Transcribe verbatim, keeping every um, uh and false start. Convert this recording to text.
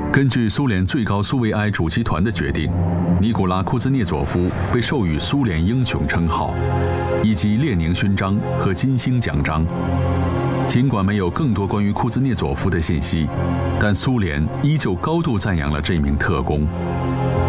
根据苏联最高苏维埃主席团的决定，尼古拉·库兹涅佐夫被授予苏联英雄称号，以及列宁勋章和金星奖章。尽管没有更多关于库兹涅佐夫的信息，但苏联依旧高度赞扬了这名特工。